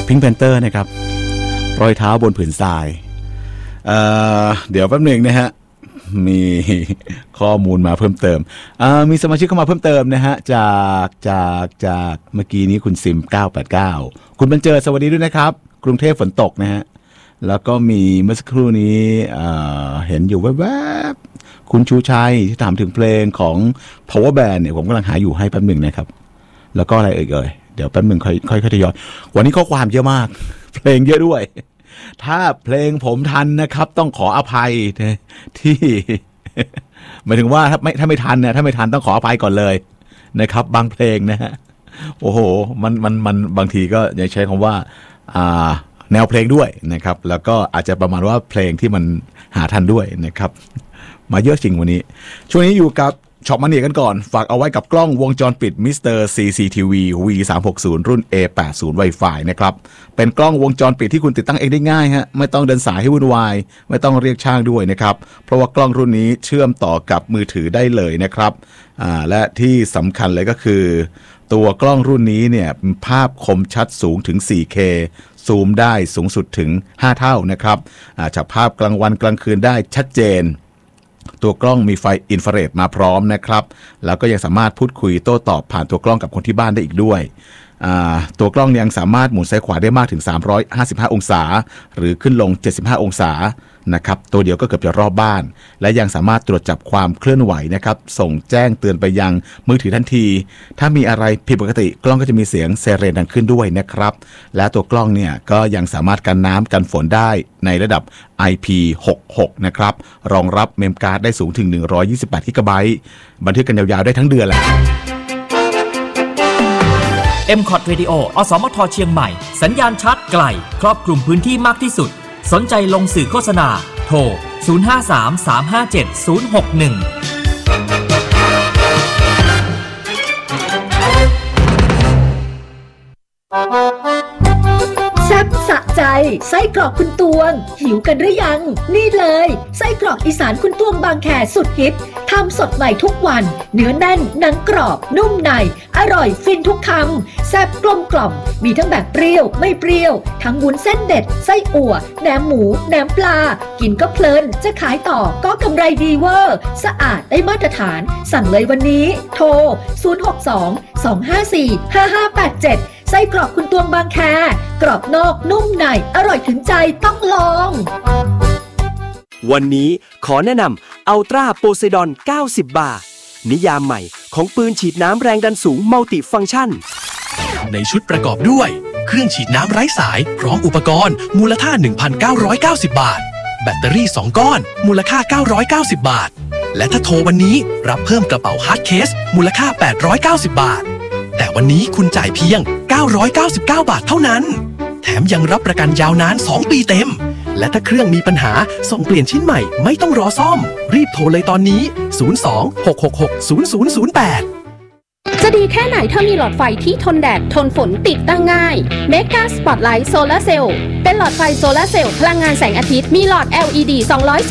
Pink Panther นะครับรอยเท้าบนผืนทรายเดี๋ยวแป๊บนึงนะฮะมีข้อมูลมาเพิ่มเติมมีสมาชิกเข้ามาเพิ่มเติมนะฮะจากเมื่อกี้นี้คุณซิม989คุณบรรเจิดสวัสดีด้วยนะครับกรุงเทพฝนตกนะฮะแล้วก็มีเมื่อสักครู่นี้เห็นอยู่แวบๆคุณชูชัยที่ถามถึงเพลงของ Power Band เนี่ยผมกำลังหาอยู่ให้แป๊บนึงนะครับแล้วก็อะไรเอ่ยเดี๋ยวแป๊บนึงค่อยทยอยวันนี้ข้อความเยอะมากเพลงเยอะด้วยถ้าเพลงผมทันนะครับต้องขออภัยที่หมายถึงว่าถ้าไม่ทันเนี่ยถ้าไม่ทันต้องขออภัยก่อนเลยนะครับบางเพลงนะฮะโอ้โหมันบางทีก็ยังใช้คำว่าแนวเพลงด้วยนะครับแล้วก็อาจจะประมาณว่าเพลงที่มันหาทันด้วยนะครับมาเยอะจริงวันนี้ช่วงนี้อยู่กับช็อปมันนี่กันก่อนฝากเอาไว้กับกล้องวงจรปิดมิสเตอร์ CCTV V360 รุ่น A80 Wi-Fi นะครับเป็นกล้องวงจรปิดที่คุณติดตั้งเองได้ง่ายฮะไม่ต้องเดินสายให้วุ่นวายไม่ต้องเรียกช่างด้วยนะครับเพราะว่ากล้องรุ่นนี้เชื่อมต่อกับมือถือได้เลยนะครับและที่สำคัญเลยก็คือตัวกล้องรุ่นนี้เนี่ยภาพคมชัดสูงถึง 4K ซูมได้สูงสุดถึง5เท่านะครับจับภาพกลางวันกลางคืนได้ชัดเจนตัวกล้องมีไฟอินฟราเรดมาพร้อมนะครับแล้วก็ยังสามารถพูดคุยโต้ตอบผ่านตัวกล้องกับคนที่บ้านได้อีกด้วยตัวกล้องยังสามารถหมุนซ้ายขวาได้มากถึง355องศาหรือขึ้นลง75องศานะครับตัวเดียวก็เกือบจะรอบบ้านและยังสามารถตรวจจับความเคลื่อนไหวนะครับส่งแจ้งเตือนไปยังมือถือทันทีถ้ามีอะไรผิดปกติกล้องก็จะมีเสียงไซเรนดังขึ้นด้วยนะครับและตัวกล้องเนี่ยก็ยังสามารถกันน้ำกันฝนได้ในระดับ IP66 นะครับรองรับเมมการ์ดได้สูงถึง128 GB บันทึกกันยาวๆได้ทั้งเดือนแหละ MCOT Radio อสมทเชียงใหม่สัญญาณชัดไกลครอบคลุมพื้นที่มากที่สุดสนใจลงสื่อโฆษณาโทรแซ่บสะใจไส้กรอกคุณตวงหิวกันหรือยังนี่เลยไส้กรอกอีสานคุณตวงบางแคสุดฮิตทำสดใหม่ทุกวันเนื้อแน่นหนังกรอบนุ่มในอร่อยฟินทุกคำแซ่บกลมกล่อมมีทั้งแบบเปรี้ยวไม่เปรี้ยวทั้งวุ้นเส้นเด็ดไส้อั่วแหนมหมูแหนมปลากินก็เพลินจะขายต่อก็กำไรดีเวอร์สะอาดได้มาตรฐานสั่งเลยวันนี้โทร062-254-5587ไส้กรอกคุณตวงบางแคกรอบนอกนุ่มในอร่อยถึงใจต้องลองวันนี้ขอแนะนำอัลตราโพไซดอน90 บาร์นิยามใหม่ของปืนฉีดน้ำแรงดันสูงมัลติฟังก์ชันในชุดประกอบด้วยเครื่องฉีดน้ำไร้สายพร้อมอุปกรณ์มูลค่า 1,990 บาทแบตเตอรี่2ก้อนมูลค่า990 บาทและถ้าโทรวันนี้รับเพิ่มกระเป๋าฮาร์ดเคสมูลค่า890 บาทแต่วันนี้คุณจ่ายเพียง999 บาทเท่านั้นแถมยังรับประกันยาวนาน2 ปีเต็มและถ้าเครื่องมีปัญหาส่งเปลี่ยนชิ้นใหม่ไม่ต้องรอซ่อมรีบโทรเลยตอนนี้02-666-0008 จะดีแค่ไหนถ้ามีหลอดไฟที่ทนแดดทนฝนติดตั้งง่าย Mega Spotlight Solar Cell เป็นหลอดไฟโซลาร์เซลล์พลังงานแสงอาทิตย์มีหลอด LED